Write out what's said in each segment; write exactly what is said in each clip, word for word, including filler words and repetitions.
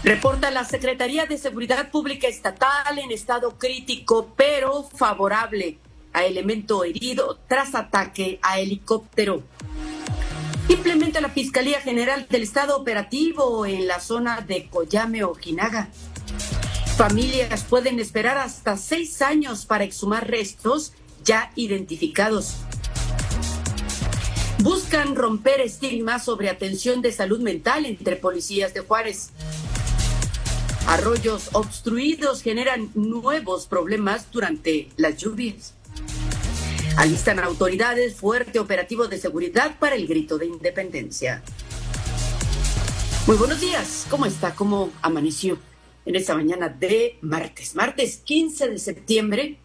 Reporta la Secretaría de Seguridad Pública Estatal en estado crítico, pero favorable a elemento herido tras ataque a helicóptero. Implementa la Fiscalía General del Estado operativo en la zona de Coyame, Ojinaga. Familias pueden esperar hasta seis años para exhumar restos ya identificados. Buscan romper estigmas sobre atención de salud mental entre policías de Juárez. Arroyos obstruidos generan nuevos problemas durante las lluvias. Alistan autoridades fuerte operativo de seguridad para el grito de independencia. Muy buenos días, ¿cómo está? ¿Cómo amaneció en esta mañana de martes? Martes quince de septiembre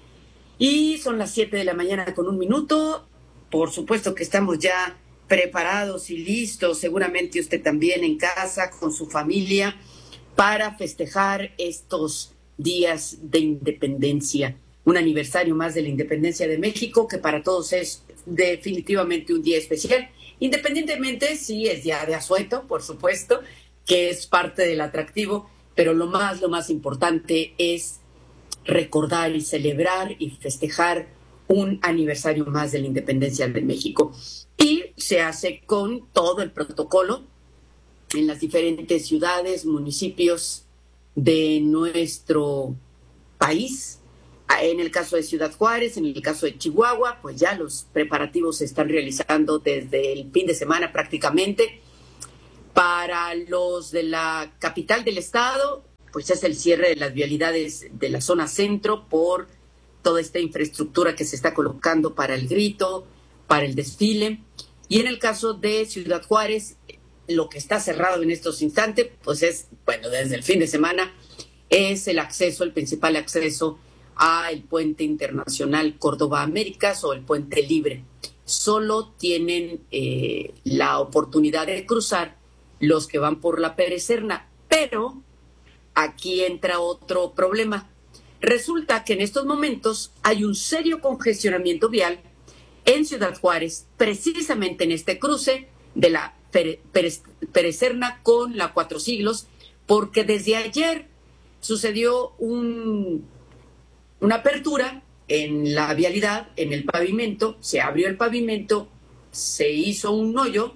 y son las siete de la mañana con un minuto. Por supuesto que estamos ya preparados y listos, seguramente usted también en casa con su familia, para festejar estos días de independencia. Un aniversario más de la independencia de México, que para todos es definitivamente un día especial, independientemente si es día de asueto, por supuesto, que es parte del atractivo, pero lo más, lo más importante es recordar y celebrar y festejar un aniversario más de la independencia de México. Y se hace con todo el protocolo en las diferentes ciudades, municipios de nuestro país. En el caso de Ciudad Juárez, en el caso de Chihuahua, pues ya los preparativos se están realizando desde el fin de semana prácticamente. Para los de la capital del estado, pues es el cierre de las vialidades de la zona centro por toda esta infraestructura que se está colocando para el grito, para el desfile. Y en el caso de Ciudad Juárez, lo que está cerrado en estos instantes, pues es, bueno, desde el fin de semana, es el acceso, el principal acceso a el puente internacional Córdoba Américas o el puente libre. Solo tienen eh, la oportunidad de cruzar los que van por la Pérez Serna, pero aquí entra otro problema. Resulta que en estos momentos hay un serio congestionamiento vial en Ciudad Juárez, precisamente en este cruce de la Pérez, Pérez Serna con la Cuatro Siglos, porque desde ayer sucedió un, una apertura en la vialidad, en el pavimento, se abrió el pavimento, se hizo un hoyo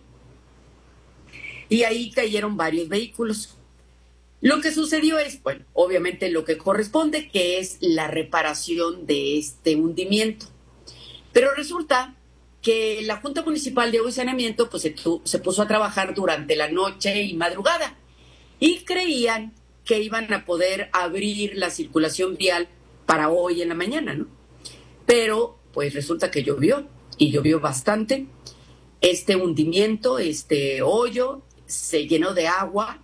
y ahí cayeron varios vehículos. Lo que sucedió es, bueno, obviamente lo que corresponde, que es la reparación de este hundimiento. Pero resulta que la Junta Municipal de Agua y Saneamiento pues, se, tu, se puso a trabajar durante la noche y madrugada y creían que iban a poder abrir la circulación vial para hoy en la mañana, ¿no? Pero pues resulta que llovió y llovió bastante. Este hundimiento, este hoyo, se llenó de agua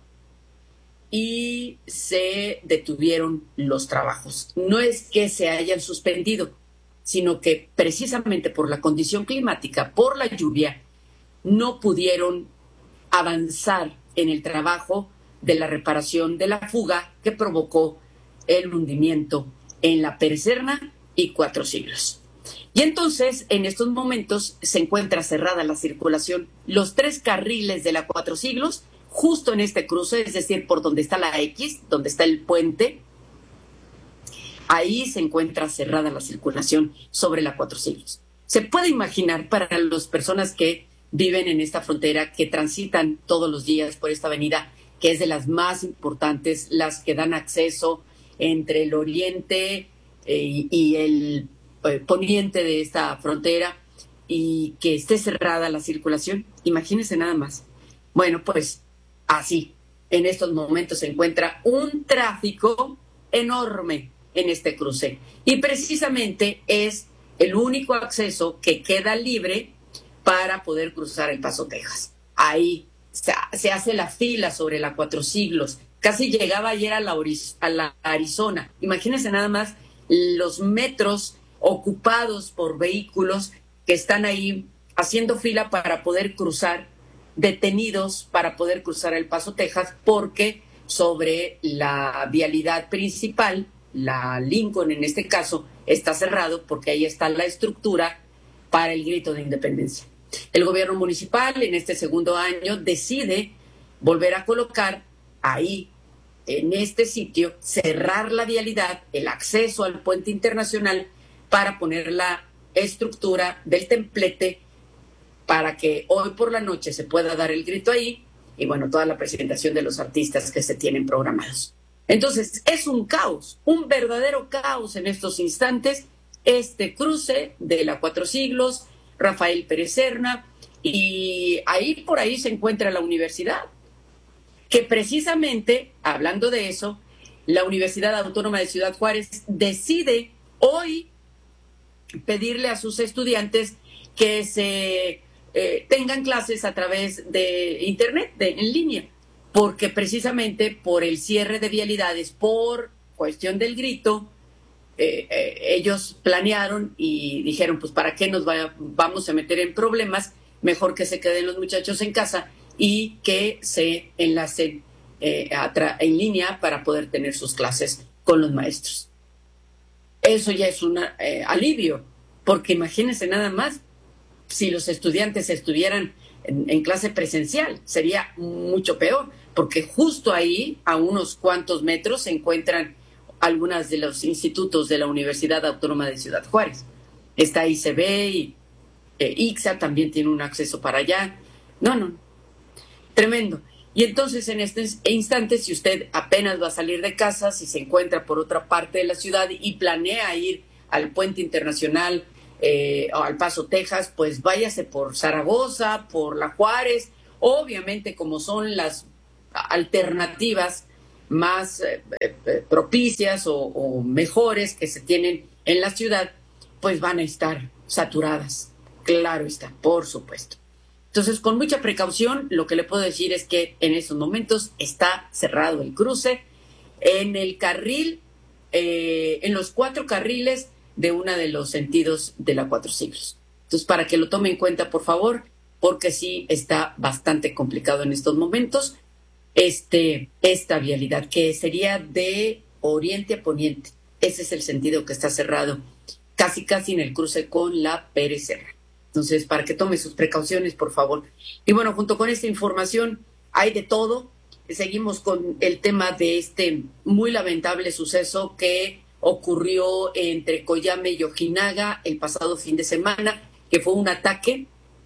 y se detuvieron los trabajos. No es que se hayan suspendido, sino que precisamente por la condición climática, por la lluvia, no pudieron avanzar en el trabajo de la reparación de la fuga que provocó el hundimiento en la Pérez Serna y Cuatro Siglos. Y entonces, en estos momentos, se encuentra cerrada la circulación, los tres carriles de la Cuatro Siglos, justo en este cruce, es decir, por donde está la X, donde está el puente, ahí se encuentra cerrada la circulación sobre la Cuatro Siglos. Se puede imaginar para las personas que viven en esta frontera, que transitan todos los días por esta avenida, que es de las más importantes, las que dan acceso entre el oriente eh, y el eh, poniente de esta frontera, y que esté cerrada la circulación. Imagínense nada más. Bueno, pues así, en estos momentos se encuentra un tráfico enorme en este cruce. Y precisamente es el único acceso que queda libre para poder cruzar el Paso Texas. Ahí se, se hace la fila sobre la Cuatro Siglos. Casi llegaba ayer a la, a la Arizona. Imagínense nada más los metros ocupados por vehículos que están ahí haciendo fila para poder cruzar, detenidos para poder cruzar el Paso Texas, porque sobre la vialidad principal, la Lincoln en este caso, está cerrado porque ahí está la estructura para el grito de independencia. El gobierno municipal en este segundo año decide volver a colocar ahí en este sitio cerrar la vialidad, el acceso al puente internacional, para poner la estructura del templete para que hoy por la noche se pueda dar el grito ahí y bueno, toda la presentación de los artistas que se tienen programados. Entonces, es un caos, un verdadero caos en estos instantes, este cruce de la Cuatro Siglos, Rafael Pérez Serna, y ahí por ahí se encuentra la universidad, que precisamente, hablando de eso, la Universidad Autónoma de Ciudad Juárez decide hoy pedirle a sus estudiantes que se eh, tengan clases a través de internet, de, en línea, porque precisamente por el cierre de vialidades, por cuestión del grito, eh, eh, ellos planearon y dijeron, pues ¿para qué nos vaya, vamos a meter en problemas? Mejor que se queden los muchachos en casa y que se enlacen eh, en línea para poder tener sus clases con los maestros. Eso ya es un eh, alivio, porque imagínense nada más, si los estudiantes estuvieran en, en clase presencial, sería mucho peor, porque justo ahí, a unos cuantos metros, se encuentran algunos de los institutos de la Universidad Autónoma de Ciudad Juárez. Está I C B y eh, I C S A también tiene un acceso para allá. No, no, tremendo. Y entonces en este instante, si usted apenas va a salir de casa, si se encuentra por otra parte de la ciudad y planea ir al Puente Internacional eh, o al Paso, Texas, pues váyase por Zaragoza, por La Juárez, obviamente como son las alternativas más eh, eh, propicias o, o mejores que se tienen en la ciudad, pues van a estar saturadas, claro está, por supuesto. Entonces, con mucha precaución, lo que le puedo decir es que en estos momentos está cerrado el cruce en el carril, eh, en los cuatro carriles de uno de los sentidos de la Cuatro Siglos. Entonces, para que lo tome en cuenta, por favor, porque sí está bastante complicado en estos momentos este, esta vialidad, que sería de oriente a poniente. Ese es el sentido que está cerrado, casi casi en el cruce con la Pérez Serna. Entonces, para que tome sus precauciones, por favor. Y bueno, junto con esta información hay de todo. Seguimos con el tema de este muy lamentable suceso que ocurrió entre Coyame y Ojinaga el pasado fin de semana, que fue un ataque.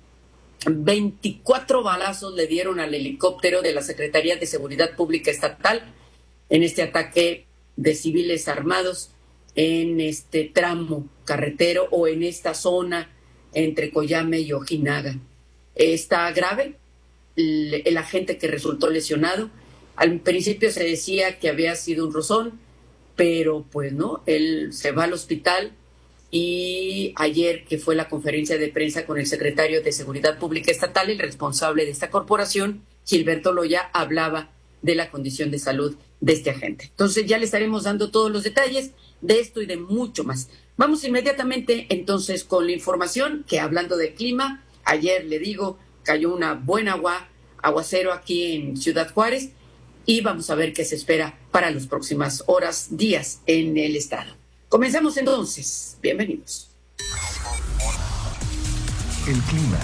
veinticuatro balazos le dieron al helicóptero de la Secretaría de Seguridad Pública Estatal en este ataque de civiles armados en este tramo carretero o en esta zona entre Coyame y Ojinaga. Está grave el, el agente que resultó lesionado. Al principio se decía que había sido un rozón, pero pues no, él se va al hospital y ayer, que fue la conferencia de prensa con el secretario de Seguridad Pública Estatal, el responsable de esta corporación, Gilberto Loya, hablaba de la condición de salud de este agente. Entonces ya le estaremos dando todos los detalles de esto y de mucho más. Vamos inmediatamente entonces con la información que, hablando de clima, ayer le digo, cayó una buena agua, aguacero aquí en Ciudad Juárez y vamos a ver qué se espera para las próximas horas, días en el estado. Comenzamos entonces. Bienvenidos. El clima.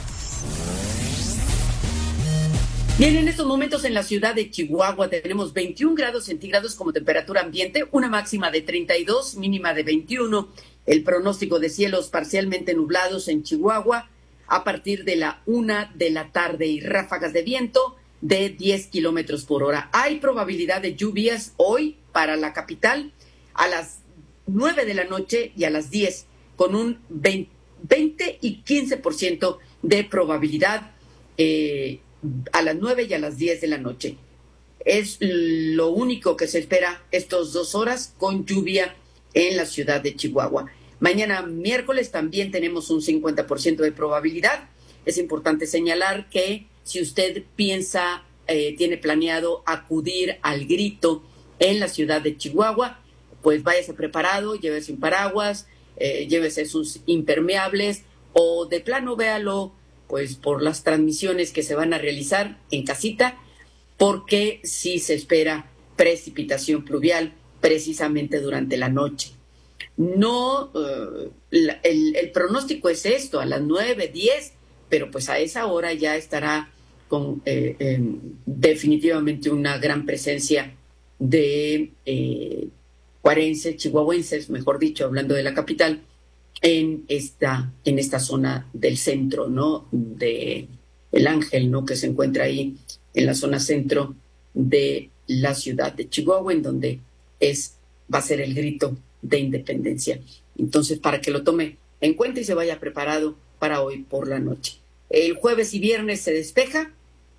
Bien, en estos momentos en la ciudad de Chihuahua tenemos veintiún grados centígrados como temperatura ambiente, una máxima de treinta y dos, mínima de veintiuno. El pronóstico de cielos parcialmente nublados en Chihuahua a partir de la una de la tarde y ráfagas de viento de diez kilómetros por hora. Hay probabilidad de lluvias hoy para la capital a las nueve de la noche y a las diez, con un veinte y quince por ciento de probabilidad eh, a las nueve y a las diez de la noche. Es lo único que se espera estas dos horas con lluvia en la ciudad de Chihuahua. Mañana miércoles también tenemos un cincuenta por ciento de probabilidad. Es importante señalar que si usted piensa, eh, tiene planeado acudir al grito en la ciudad de Chihuahua, pues váyase preparado, llévese un paraguas, eh, llévese sus impermeables o de plano véalo pues por las transmisiones que se van a realizar en casita, porque sí se espera precipitación pluvial precisamente durante la noche. No, uh, la, el, el pronóstico es esto, a las nueve, diez, pero pues a esa hora ya estará con eh, eh, definitivamente una gran presencia de eh, cuarenses, chihuahuenses, mejor dicho, hablando de la capital, en esta, en esta zona del centro, ¿no? De El Ángel, ¿no? Que se encuentra ahí en la zona centro de la ciudad de Chihuahua, en donde es, va a ser el grito de independencia. Entonces, para que lo tome en cuenta y se vaya preparado para hoy por la noche. El jueves y viernes se despeja,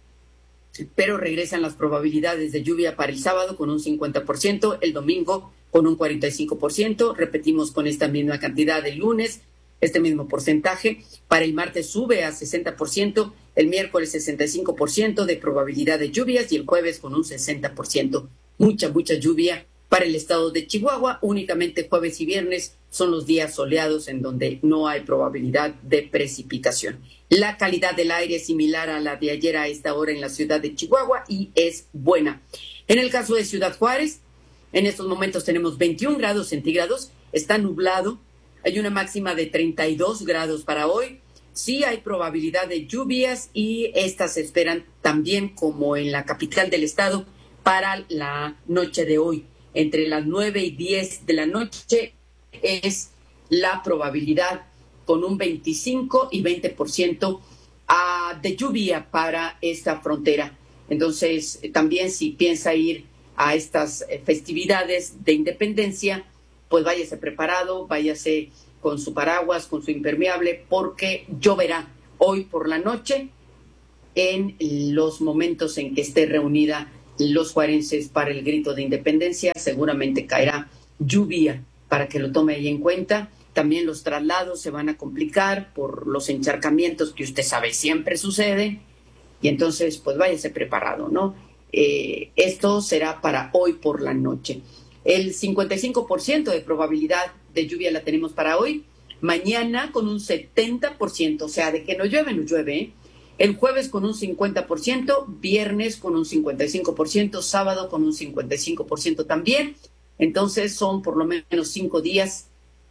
pero regresan las probabilidades de lluvia para el sábado con un cincuenta por ciento, el domingo con un cuarenta y cinco por ciento, repetimos con esta misma cantidad el lunes, este mismo porcentaje, para el martes sube a sesenta por ciento, el miércoles sesenta y cinco por ciento de probabilidad de lluvias y el jueves con un sesenta por ciento. Mucha, mucha lluvia para el estado de Chihuahua. Únicamente jueves y viernes son los días soleados en donde no hay probabilidad de precipitación. La calidad del aire es similar a la de ayer a esta hora en la ciudad de Chihuahua y es buena. En el caso de Ciudad Juárez, en estos momentos tenemos veintiún grados centígrados, está nublado, hay una máxima de treinta y dos grados para hoy. Sí hay probabilidad de lluvias y estas se esperan también, como en la capital del estado, para la noche de hoy. Entre las nueve y diez de la noche es la probabilidad con un veinticinco y veinte por ciento uh, de lluvia para esta frontera. Entonces, también si piensa ir a estas festividades de independencia, pues váyase preparado, váyase con su paraguas, con su impermeable, porque lloverá hoy por la noche en los momentos en que esté reunida los juarenses para el grito de independencia. Seguramente caerá lluvia para que lo tome ahí en cuenta. También los traslados se van a complicar por los encharcamientos que usted sabe siempre suceden, y entonces pues váyase preparado, ¿no? Eh, esto será para hoy por la noche. El cincuenta y cinco por ciento de probabilidad de lluvia la tenemos para hoy. Mañana con un setenta por ciento, o sea, de que no llueve, no llueve, ¿eh? El jueves con un cincuenta por ciento, viernes con un cincuenta y cinco por ciento, sábado con un cincuenta y cinco por ciento también. Entonces son por lo menos cinco días,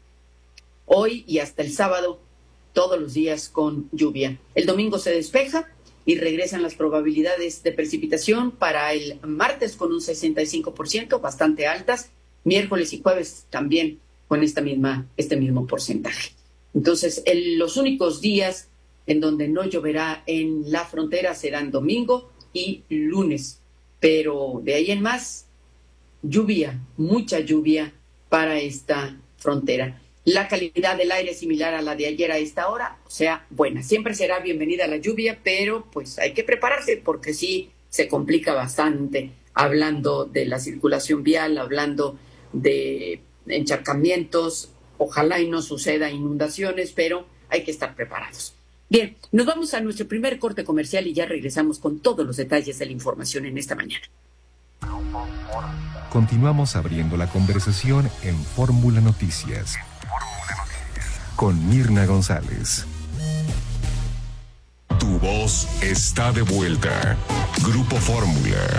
hoy y hasta el sábado, todos los días con lluvia. El domingo se despeja y regresan las probabilidades de precipitación para el martes con un sesenta y cinco por ciento, bastante altas, miércoles y jueves también con esta misma, este mismo porcentaje. Entonces, el, los únicos días en donde no lloverá en la frontera serán domingo y lunes, pero de ahí en más, lluvia, mucha lluvia para esta frontera. La calidad del aire es similar a la de ayer a esta hora, o sea, buena. Siempre será bienvenida la lluvia, pero pues hay que prepararse porque sí se complica bastante, hablando de la circulación vial, hablando de encharcamientos. Ojalá y no suceda inundaciones, pero hay que estar preparados. Bien, nos vamos a nuestro primer corte comercial y ya regresamos con todos los detalles de la información en esta mañana. Continuamos abriendo la conversación en Fórmula Noticias con Mirna González. Tu voz está de vuelta. Grupo Fórmula.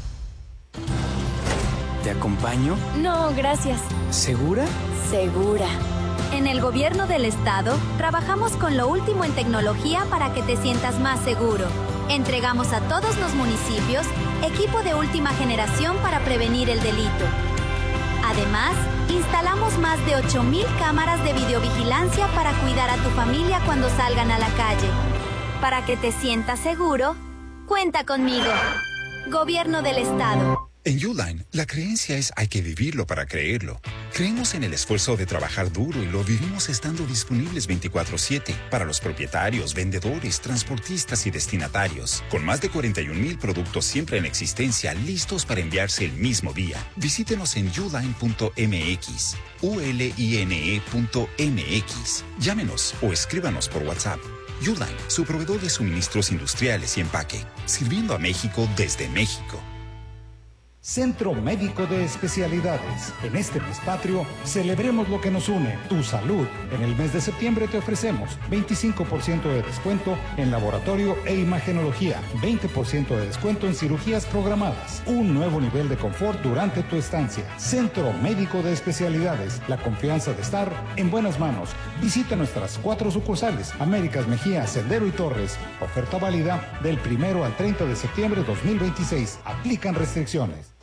¿Te acompaño? No, gracias. ¿Segura? Segura. En el gobierno del estado, trabajamos con lo último en tecnología para que te sientas más seguro. Entregamos a todos los municipios equipo de última generación para prevenir el delito. Además, instalamos más de ocho mil cámaras de videovigilancia para cuidar a tu familia cuando salgan a la calle. Para que te sientas seguro, cuenta conmigo. Gobierno del estado. En Uline, la creencia es hay que vivirlo para creerlo. Creemos en el esfuerzo de trabajar duro y lo vivimos estando disponibles veinticuatro siete para los propietarios, vendedores, transportistas y destinatarios. Con más de cuarenta y un mil productos siempre en existencia, listos para enviarse el mismo día. Visítenos en uline punto m x, u l i n e punto m x. Llámenos o escríbanos por WhatsApp. Uline, su proveedor de suministros industriales y empaque, sirviendo a México desde México. Centro Médico de Especialidades. En este mes patrio, celebremos lo que nos une, tu salud. En el mes de septiembre te ofrecemos veinticinco por ciento de descuento en laboratorio e imagenología, veinte por ciento de descuento en cirugías programadas, un nuevo nivel de confort durante tu estancia. Centro Médico de Especialidades, la confianza de estar en buenas manos. Visita nuestras cuatro sucursales, Américas, Mejía, Sendero y Torres. Oferta válida del primero al treinta de septiembre de dos mil veintiséis. Aplican restricciones.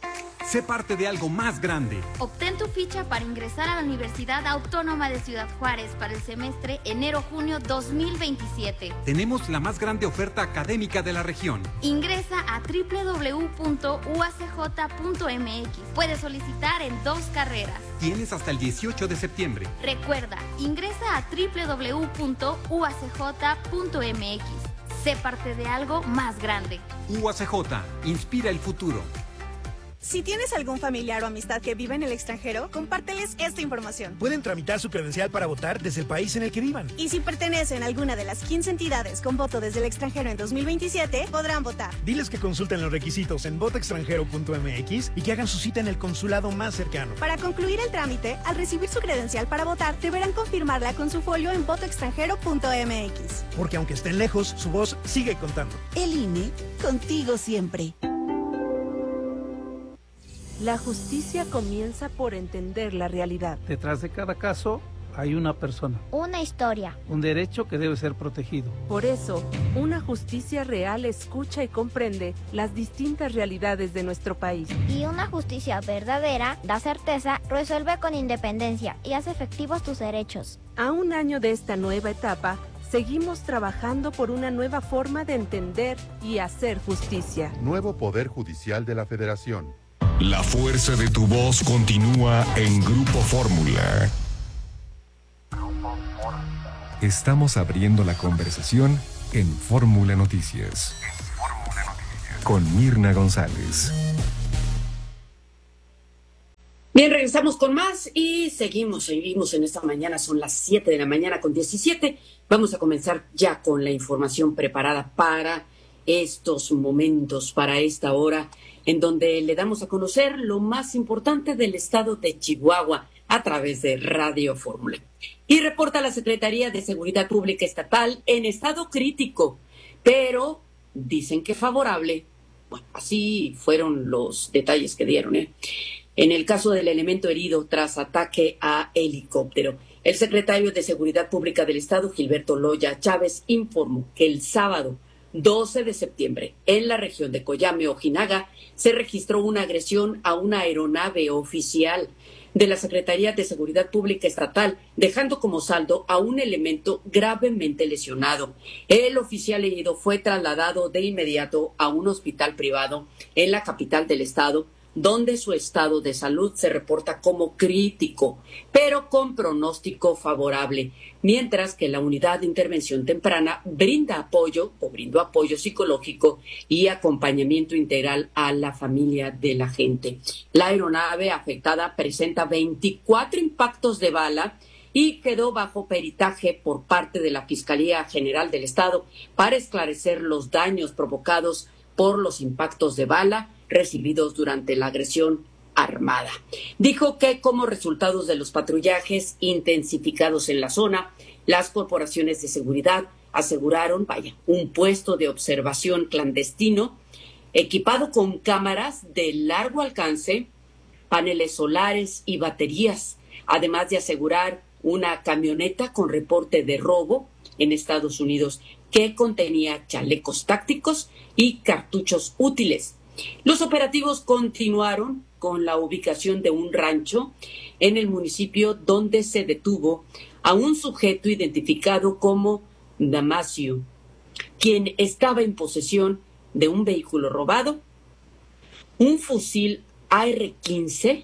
Sé parte de algo más grande. Obtén tu ficha para ingresar a la Universidad Autónoma de Ciudad Juárez para el semestre enero-junio dos mil veintisiete. Tenemos la más grande oferta académica de la región. Ingresa a doble u doble u doble u punto u a c j punto m x. Puedes solicitar en dos carreras. Tienes hasta el dieciocho de septiembre. Recuerda, ingresa a doble u doble u doble u punto u a c j punto m x. Sé parte de algo más grande. U A C J, inspira el futuro. Si tienes algún familiar o amistad que vive en el extranjero, compárteles esta información. Pueden tramitar su credencial para votar desde el país en el que vivan. Y si pertenecen a alguna de las quince entidades con voto desde el extranjero en dos mil veintisiete, podrán votar. Diles que consulten los requisitos en voto extranjero punto m x y que hagan su cita en el consulado más cercano. Para concluir el trámite, al recibir su credencial para votar, deberán confirmarla con su folio en voto extranjero punto m x. Porque aunque estén lejos, su voz sigue contando. El I N E, contigo siempre. La justicia comienza por entender la realidad. Detrás de cada caso hay una persona. Una historia. Un derecho que debe ser protegido. Por eso, una justicia real escucha y comprende las distintas realidades de nuestro país. Y una justicia verdadera da certeza, resuelve con independencia y hace efectivos tus derechos. A un año de esta nueva etapa, seguimos trabajando por una nueva forma de entender y hacer justicia. Nuevo Poder Judicial de la Federación. La fuerza de tu voz continúa en Grupo Fórmula. Estamos abriendo la conversación en Fórmula Noticias. Con Mirna González. Bien, regresamos con más y seguimos, seguimos en esta mañana. Son las siete de la mañana con diecisiete. Vamos a comenzar ya con la información preparada para estos momentos, para esta hora, en donde le damos a conocer lo más importante del estado de Chihuahua a través de Radio Fórmula. Y reporta la Secretaría de Seguridad Pública Estatal en estado crítico, pero dicen que favorable. Bueno, así fueron los detalles que dieron, ¿eh? En el caso del elemento herido tras ataque a helicóptero, el secretario de Seguridad Pública del Estado, Gilberto Loya Chávez, informó que el sábado doce de septiembre, en la región de Coyame, Ojinaga, se registró una agresión a una aeronave oficial de la Secretaría de Seguridad Pública Estatal, dejando como saldo a un elemento gravemente lesionado. El oficial herido fue trasladado de inmediato a un hospital privado en la capital del estado, donde su estado de salud se reporta como crítico, pero con pronóstico favorable, mientras que la unidad de intervención temprana brinda apoyo o brindó apoyo psicológico y acompañamiento integral a la familia del agente. La aeronave afectada presenta veinticuatro impactos de bala y quedó bajo peritaje por parte de la Fiscalía General del Estado para esclarecer los daños provocados por los impactos de bala recibidos durante la agresión armada. Dijo que como resultado de los patrullajes intensificados en la zona, las corporaciones de seguridad aseguraron, vaya, un puesto de observación clandestino equipado con cámaras de largo alcance, paneles solares y baterías, además de asegurar una camioneta con reporte de robo en Estados Unidos que contenía chalecos tácticos y cartuchos útiles. Los operativos continuaron con la ubicación de un rancho en el municipio donde se detuvo a un sujeto identificado como Damasio, quien estaba en posesión de un vehículo robado, un fusil A R quince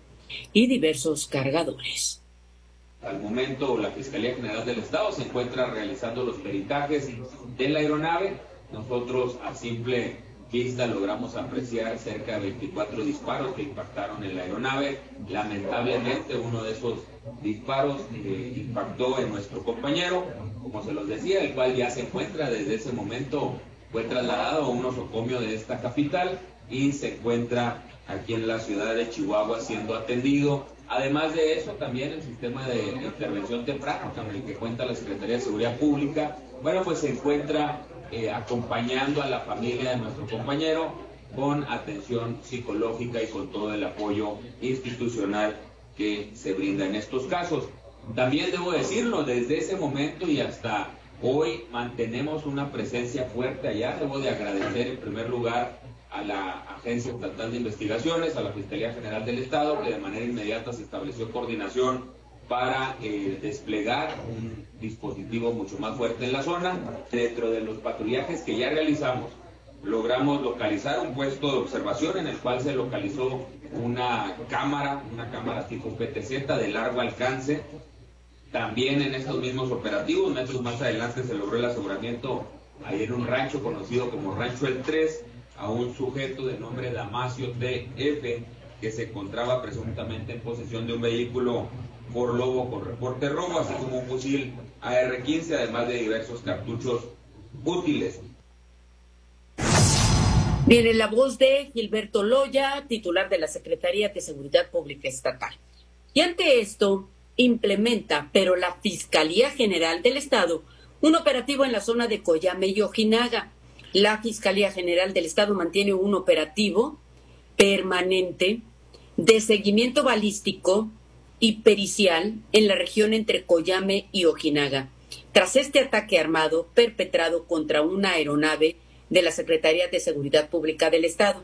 y diversos cargadores. Al momento, la Fiscalía General del Estado se encuentra realizando los peritajes de la aeronave. Nosotros, a simple vista, logramos apreciar cerca de veinticuatro disparos que impactaron en la aeronave. Lamentablemente, uno de esos disparos eh, impactó en nuestro compañero, como se los decía, el cual ya se encuentra desde ese momento, fue trasladado a un nosocomio de esta capital y se encuentra aquí en la ciudad de Chihuahua siendo atendido. Además de eso, también el sistema de intervención temprana con el que cuenta la Secretaría de Seguridad Pública, bueno, pues se encuentra eh, acompañando a la familia de nuestro compañero con atención psicológica y con todo el apoyo institucional que se brinda en estos casos. También debo decirlo, desde ese momento y hasta hoy mantenemos una presencia fuerte allá. Debo de agradecer en primer lugar a la Agencia Estatal de Investigaciones, a la Fiscalía General del Estado, que de manera inmediata se estableció coordinación para eh, desplegar un dispositivo mucho más fuerte en la zona. Dentro de los patrullajes que ya realizamos, logramos localizar un puesto de observación en el cual se localizó una cámara, una cámara tipo P T Z de largo alcance. También en estos mismos operativos, metros más adelante, se logró el aseguramiento ahí en un rancho conocido como Rancho El tres, a un sujeto de nombre Damasio T F, que se encontraba presuntamente en posesión de un vehículo Ford Lobo con reporte robo, así como un fusil A R quince, además de diversos cartuchos útiles. Viene la voz de Gilberto Loya, titular de la Secretaría de Seguridad Pública Estatal. Y ante esto, implementa, pero la Fiscalía General del Estado, un operativo en la zona de Coyame y Ojinaga. La Fiscalía General del Estado mantiene un operativo permanente de seguimiento balístico y pericial en la región entre Coyame y Ojinaga, tras este ataque armado perpetrado contra una aeronave de la Secretaría de Seguridad Pública del Estado.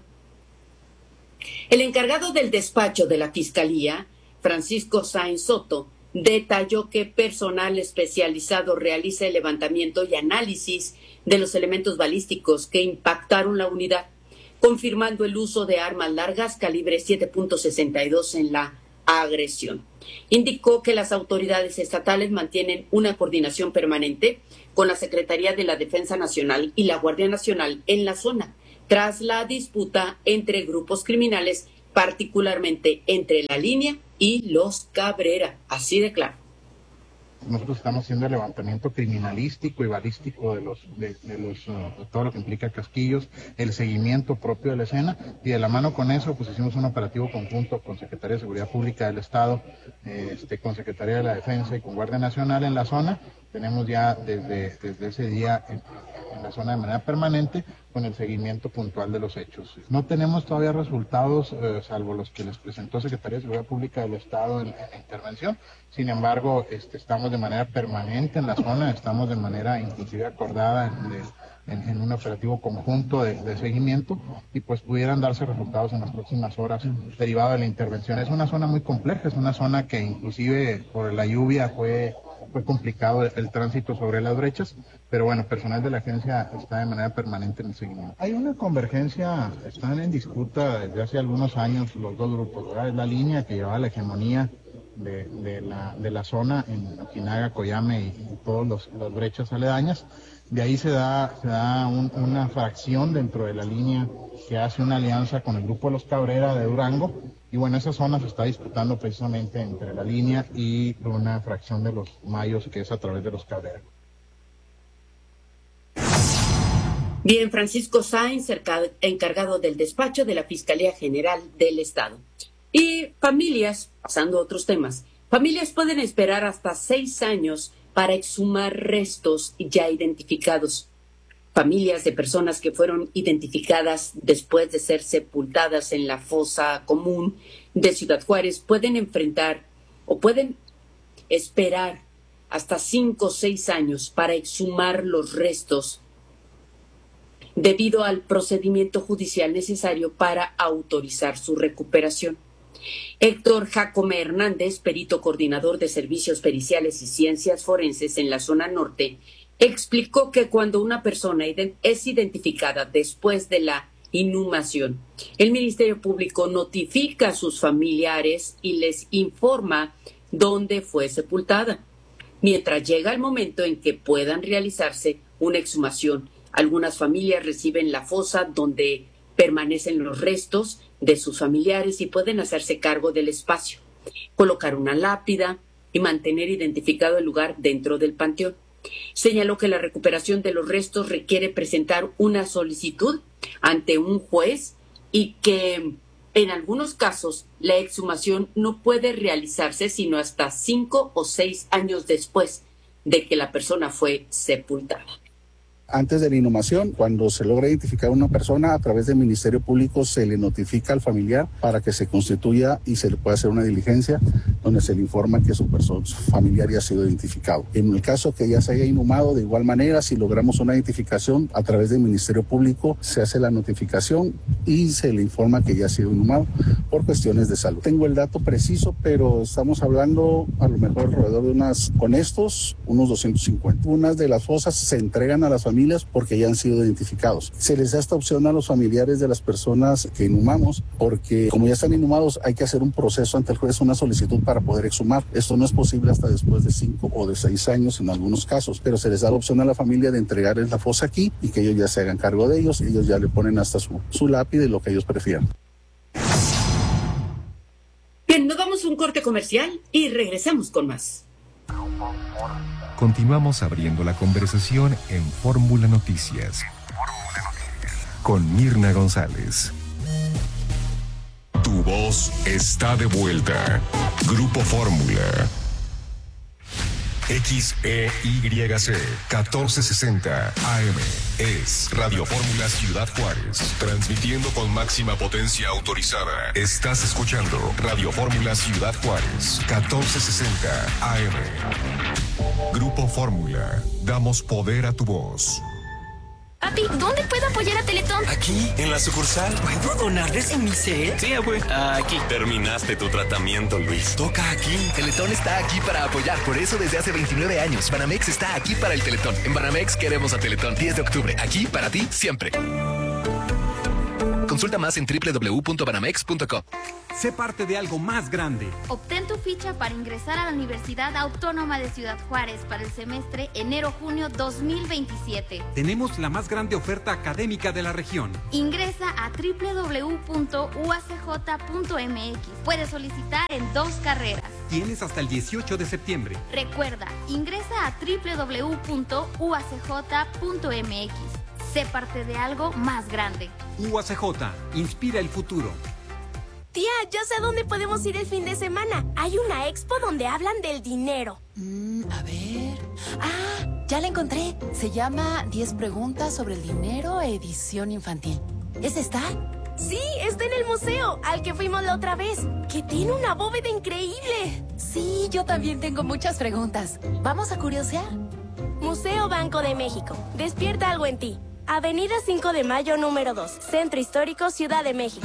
El encargado del despacho de la Fiscalía, Francisco Sáenz Soto, detalló que personal especializado realiza el levantamiento y análisis de los elementos balísticos que impactaron la unidad, confirmando el uso de armas largas calibre siete punto sesenta y dos en la agresión. Indicó que las autoridades estatales mantienen una coordinación permanente con la Secretaría de la Defensa Nacional y la Guardia Nacional en la zona, tras la disputa entre grupos criminales, particularmente entre La Línea y Los Cabrera, así de claro. Nosotros estamos haciendo el levantamiento criminalístico y balístico de los de, de los uh, de todo lo que implica casquillos, el seguimiento propio de la escena, y de la mano con eso pues hicimos un operativo conjunto con Secretaría de Seguridad Pública del Estado, eh, este, con Secretaría de la Defensa y con Guardia Nacional en la zona. Tenemos ya desde, desde ese día en, en la zona de manera permanente con el seguimiento puntual de los hechos. No tenemos todavía resultados, eh, salvo los que les presentó Secretaría de Seguridad Pública del Estado en, en la intervención. Sin embargo, este, estamos de manera permanente en la zona, estamos de manera inclusive acordada en, en, en un operativo conjunto de, de seguimiento, y pues pudieran darse resultados en las próximas horas derivado de la intervención. Es una zona muy compleja, es una zona que inclusive por la lluvia fue... fue complicado el, el tránsito sobre las brechas, pero bueno, personal de la agencia está de manera permanente en el seguimiento. Hay una convergencia, están en disputa desde hace algunos años los dos grupos, ¿verdad? Es La Línea, que llevaba la hegemonía de, de, la, de la zona en Ojinaga, Coyame y, y todas las brechas aledañas. De ahí se da, se da un, una fracción dentro de La Línea que hace una alianza con el grupo de Los Cabrera de Durango. Y bueno, esa zona se está disputando precisamente entre La Línea y una fracción de los Mayos, que es a través de Los Cabrera. Bien, Francisco Sáenz, encargado del despacho de la Fiscalía General del Estado. Y familias, pasando a otros temas, familias pueden esperar hasta seis años para exhumar restos ya identificados. Familias de personas que fueron identificadas después de ser sepultadas en la fosa común de Ciudad Juárez pueden enfrentar o pueden esperar hasta cinco o seis años para exhumar los restos debido al procedimiento judicial necesario para autorizar su recuperación. Héctor Jacome Hernández, perito coordinador de Servicios Periciales y Ciencias Forenses en la zona norte, explicó que cuando una persona es identificada después de la inhumación, el Ministerio Público notifica a sus familiares y les informa dónde fue sepultada, mientras llega el momento en que puedan realizarse una exhumación. Algunas familias reciben la fosa donde permanecen los restos de sus familiares y pueden hacerse cargo del espacio, colocar una lápida y mantener identificado el lugar dentro del panteón. Señaló que la recuperación de los restos requiere presentar una solicitud ante un juez y que en algunos casos la exhumación no puede realizarse sino hasta cinco o seis años después de que la persona fue sepultada. Antes de la inhumación, cuando se logra identificar a una persona, a través del Ministerio Público se le notifica al familiar para que se constituya y se le pueda hacer una diligencia donde donde se le informa que su, persona, su familiar ya ha sido identificado. En el caso que ya se haya inhumado, de igual manera, si logramos una identificación a través del Ministerio Público, se hace la notificación y se le informa que ya ha sido inhumado por cuestiones de salud. Tengo el dato preciso, pero estamos hablando a lo mejor alrededor de unas, con estos, unos doscientos cincuenta. Unas de las fosas se entregan a las familias porque ya han sido identificados. Se les da esta opción a los familiares de las personas que inhumamos, porque como ya están inhumados, hay que hacer un proceso ante el juez, una solicitud para poder exhumar. Esto no es posible hasta después de cinco o de seis años en algunos casos, pero se les da la opción a la familia de entregarles la fosa aquí y que ellos ya se hagan cargo de ellos. Ellos ya le ponen hasta su, su lápide, lo que ellos prefieran. Bien, nos vamos a un corte comercial y regresamos con más. Continuamos abriendo la conversación en Fórmula Noticias con Mirna González. Tu voz está de vuelta. Grupo Fórmula. X E Y C catorce sesenta A M es Radio Fórmula Ciudad Juárez, transmitiendo con máxima potencia autorizada. Estás escuchando Radio Fórmula Ciudad Juárez, catorce sesenta A M. Grupo Fórmula, damos poder a tu voz. Papi, ¿dónde puedo apoyar a Teletón? Aquí, en la sucursal. ¿Puedo donarles en mi set? Sí, abue. Aquí. Terminaste tu tratamiento, Luis. Toca aquí. Teletón está aquí para apoyar. Por eso desde hace veintinueve años, Banamex está aquí para el Teletón. En Banamex queremos a Teletón. diez de octubre. Aquí para ti, siempre. Consulta más en doble u doble u doble u punto banamex punto com. Sé parte de algo más grande. Obtén tu ficha para ingresar a la Universidad Autónoma de Ciudad Juárez para el semestre enero-junio dos mil veintisiete. Tenemos la más grande oferta académica de la región. Ingresa a doble u doble u doble u punto u a c j punto m x. Puedes solicitar en dos carreras. Tienes hasta el dieciocho de septiembre. Recuerda, ingresa a doble u doble u doble u punto u a c j punto m x. Sé parte de algo más grande. U A C J, inspira el futuro. Tía, ya sé a dónde podemos ir el fin de semana. Hay una expo donde hablan del dinero. Mm, a ver... Ah, ya la encontré. Se llama diez preguntas sobre el dinero, edición infantil. ¿Esa está? Sí, está en el museo, al que fuimos la otra vez, que tiene una bóveda increíble. Sí, yo también tengo muchas preguntas. ¿Vamos a curiosear? Museo Banco de México. Despierta algo en ti. Avenida cinco de mayo, número dos, Centro Histórico, Ciudad de México.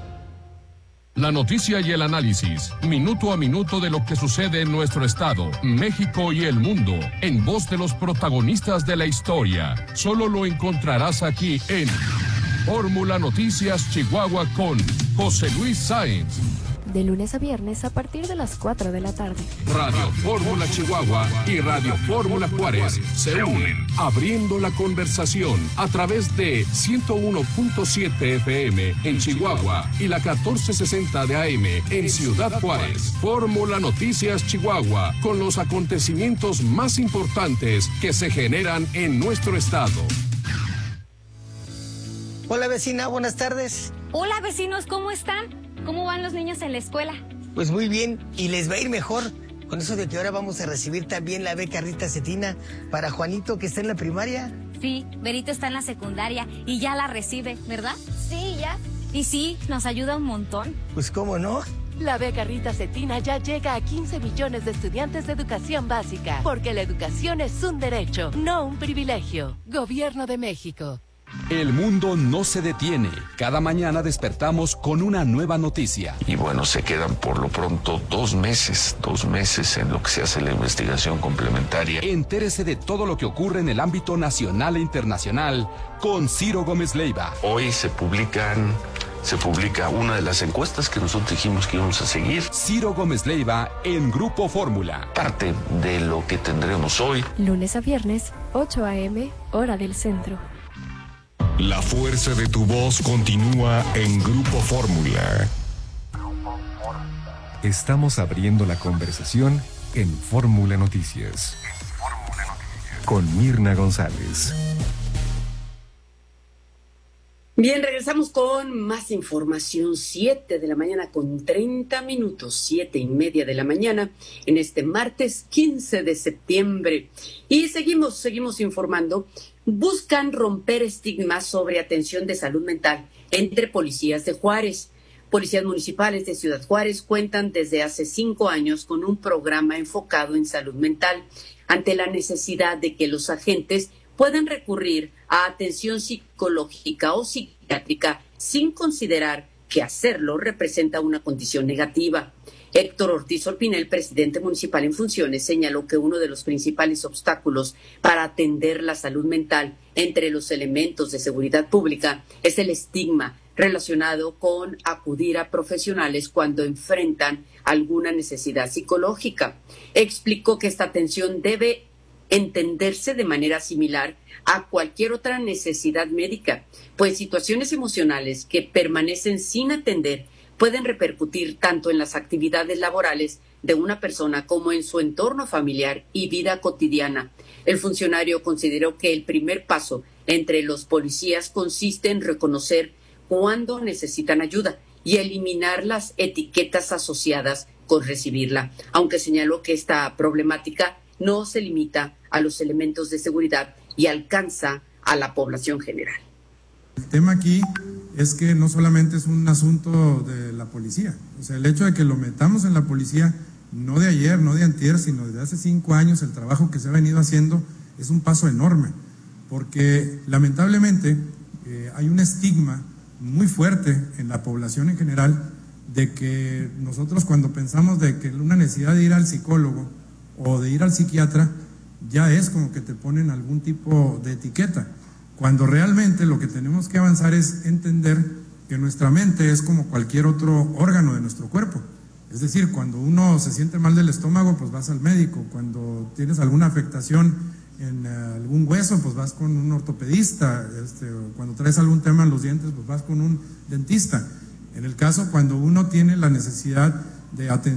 La noticia y el análisis, minuto a minuto de lo que sucede en nuestro estado, México y el mundo, en voz de los protagonistas de la historia. Solo lo encontrarás aquí en Fórmula Noticias Chihuahua con José Luis Sáenz. De lunes a viernes a partir de las cuatro de la tarde. Radio Fórmula Chihuahua y Radio Fórmula Juárez se unen, abriendo la conversación a través de ciento uno punto siete F M en Chihuahua y la catorce sesenta de A M en Ciudad Juárez. Fórmula Noticias Chihuahua, con los acontecimientos más importantes que se generan en nuestro estado. Hola vecina, buenas tardes. Hola vecinos, ¿cómo están? ¿Cómo van los niños en la escuela? Pues muy bien, y les va a ir mejor. Con eso de que ahora vamos a recibir también la beca Rita Cetina para Juanito, que está en la primaria. Sí, Berito está en la secundaria y ya la recibe, ¿verdad? Sí, ya. Y sí, nos ayuda un montón. Pues cómo no. La beca Rita Cetina ya llega a quince millones de estudiantes de educación básica, porque la educación es un derecho, no un privilegio. Gobierno de México. El mundo no se detiene. Cada mañana despertamos con una nueva noticia. Y bueno, se quedan por lo pronto dos meses, dos meses en lo que se hace la investigación complementaria. Entérese de todo lo que ocurre en el ámbito nacional e internacional con Ciro Gómez Leiva. Hoy se publican... Se publica una de las encuestas que nosotros dijimos que íbamos a seguir. Ciro Gómez Leiva en Grupo Fórmula. Parte de lo que tendremos hoy. Lunes a viernes, ocho a m, hora del centro. La fuerza de tu voz continúa en Grupo Fórmula. Estamos abriendo la conversación en Fórmula Noticias. Con Mirna González. Bien, regresamos con más información. Siete de la mañana con treinta minutos, siete y media de la mañana, en este martes quince de septiembre. Y seguimos, seguimos informando. Buscan romper estigmas sobre atención de salud mental entre policías de Juárez. Policías municipales de Ciudad Juárez cuentan desde hace cinco años con un programa enfocado en salud mental, ante la necesidad de que los agentes puedan recurrir a atención psicológica o psiquiátrica sin considerar que hacerlo representa una condición negativa. Héctor Ortiz Orpinel, presidente municipal en funciones, señaló que uno de los principales obstáculos para atender la salud mental entre los elementos de seguridad pública es el estigma relacionado con acudir a profesionales cuando enfrentan alguna necesidad psicológica. Explicó que esta atención debe entenderse de manera similar a cualquier otra necesidad médica, pues situaciones emocionales que permanecen sin atender pueden repercutir tanto en las actividades laborales de una persona como en su entorno familiar y vida cotidiana. El funcionario consideró que el primer paso entre los policías consiste en reconocer cuándo necesitan ayuda y eliminar las etiquetas asociadas con recibirla, aunque señaló que esta problemática no se limita a los elementos de seguridad y alcanza a la población general. El tema aquí es que no solamente es un asunto de la policía, o sea, el hecho de que lo metamos en la policía, no de ayer, no de antier, sino desde hace cinco años, el trabajo que se ha venido haciendo es un paso enorme, porque lamentablemente eh, hay un estigma muy fuerte en la población en general de que nosotros cuando pensamos de que una necesidad de ir al psicólogo o de ir al psiquiatra ya es como que te ponen algún tipo de etiqueta, cuando realmente lo que tenemos que avanzar es entender que nuestra mente es como cualquier otro órgano de nuestro cuerpo. Es decir, cuando uno se siente mal del estómago, pues vas al médico. Cuando tienes alguna afectación en algún hueso, pues vas con un ortopedista. Este, cuando traes algún tema en los dientes, pues vas con un dentista. En el caso cuando uno tiene la necesidad de atención